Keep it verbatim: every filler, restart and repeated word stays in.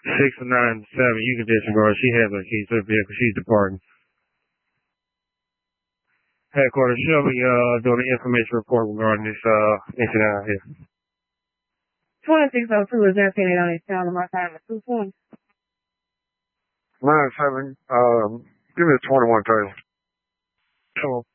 six nine seven, you can disregard. She has her keys to the vehicle. She's departing. Headquarters, she'll be uh, doing an information report regarding this uh, incident out here. twenty-six oh two is there pending on his town of my time at two twenty. nine seven, um, give me a twenty-one, Taylor. Come on.